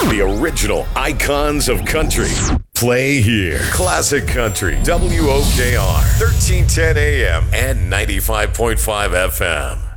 The original icons of country. Play here. Classic Country. WOKR. 1310 AM and 95.5 FM.